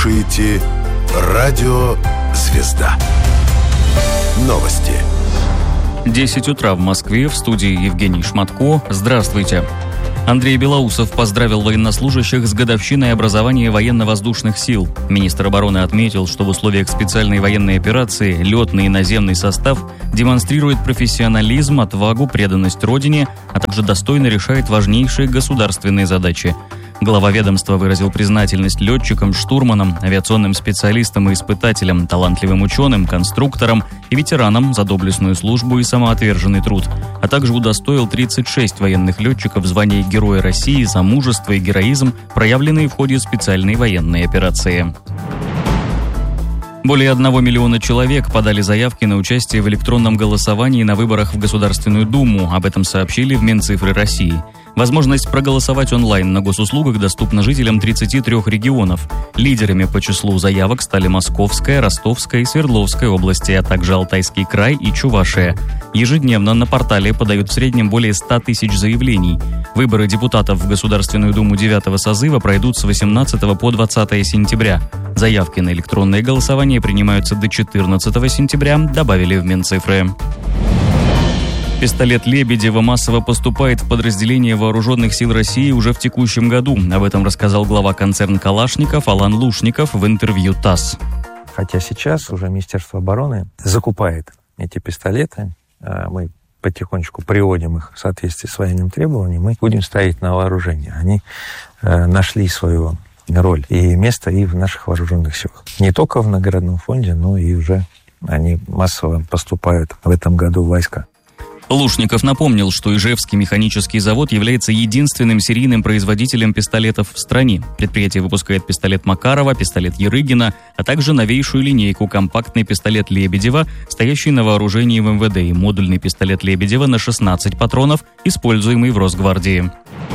слушаете «Радио Звезда». Новости. 10 утра в Москве, в студии Евгений Шматко. Здравствуйте. Андрей Белоусов поздравил военнослужащих с годовщиной образования военно-воздушных сил. Министр обороны отметил, что в условиях специальной военной операции летный и наземный состав демонстрирует профессионализм, отвагу, преданность Родине, а также достойно решает важнейшие государственные задачи. Глава ведомства выразил признательность летчикам, штурманам, авиационным специалистам и испытателям, талантливым ученым, конструкторам и ветеранам за доблестную службу и самоотверженный труд, а также удостоил 36 военных летчиков звания Героя России за мужество и героизм, проявленные в ходе специальной военной операции. Более 1 миллиона человек подали заявки на участие в электронном голосовании на выборах в Государственную Думу. Об этом сообщили в Минцифры России. Возможность проголосовать онлайн на госуслугах доступна жителям 33 регионов. Лидерами по числу заявок стали Московская, Ростовская и Свердловская области, а также Алтайский край и Чувашия. Ежедневно на портале подают в среднем более 100 тысяч заявлений. Выборы депутатов в Государственную Думу 9-го созыва пройдут с 18 по 20 сентября. Заявки на электронное голосование принимаются до 14 сентября, добавили в Минцифры. Пистолет Лебедева массово поступает в подразделения Вооруженных сил России уже в текущем году. Об этом рассказал глава концерна «Калашников» Алан Лушников в интервью ТАСС. Хотя сейчас уже Министерство обороны закупает эти пистолеты. Мы потихонечку приводим их в соответствии с военными требованиями. Мы будем ставить на вооружение. Они нашли свою роль и место и в наших вооруженных силах. Не только в наградном фонде, но и уже они массово поступают в этом году в войска. Лушников напомнил, что Ижевский механический завод является единственным серийным производителем пистолетов в стране. Предприятие выпускает пистолет Макарова, пистолет Ярыгина, а также новейшую линейку компактный пистолет Лебедева, стоящий на вооружении в МВД, и модульный пистолет Лебедева на 16 патронов, используемый в Росгвардии.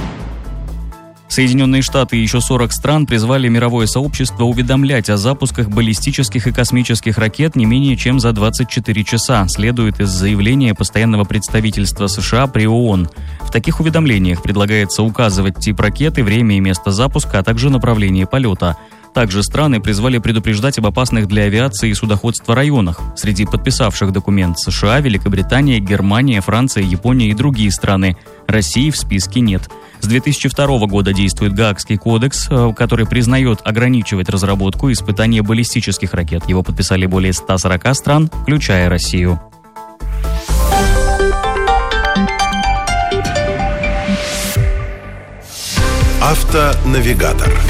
Соединенные Штаты и еще 40 стран призвали мировое сообщество уведомлять о запусках баллистических и космических ракет не менее чем за 24 часа, следует из заявления постоянного представительства США при ООН. В таких уведомлениях предлагается указывать тип ракеты, время и место запуска, а также направление полета. Также страны призвали предупреждать об опасных для авиации и судоходства районах. Среди подписавших документ США, Великобритания, Германия, Франция, Япония и другие страны. России в списке нет. С 2002 года действует Гаагский кодекс, который признает ограничивать разработку и испытание баллистических ракет. Его подписали более 140 стран, включая Россию. Автонавигатор.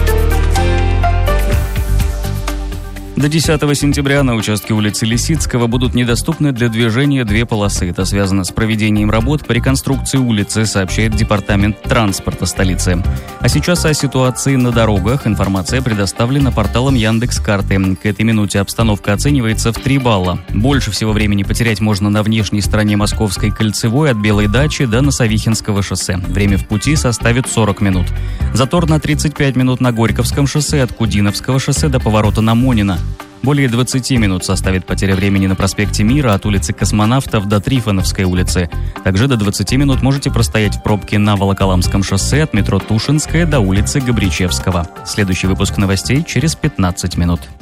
До 10 сентября на участке улицы Лисицкого будут недоступны для движения 2 полосы. Это связано с проведением работ по реконструкции улицы, сообщает Департамент транспорта столицы. А сейчас о ситуации на дорогах. Информация предоставлена порталом Яндекс.Карты. К этой минуте обстановка оценивается в 3 балла. Больше всего времени потерять можно на внешней стороне Московской кольцевой от Белой дачи до Носовихинского шоссе. Время в пути составит 40 минут. Затор на 35 минут на Горьковском шоссе от Кудиновского шоссе до поворота на Монина. Более 20 минут составит потеря времени на проспекте Мира от улицы Космонавтов до Трифоновской улицы. Также до 20 минут можете простоять в пробке на Волоколамском шоссе от метро Тушинская до улицы Габричевского. Следующий выпуск новостей через 15 минут.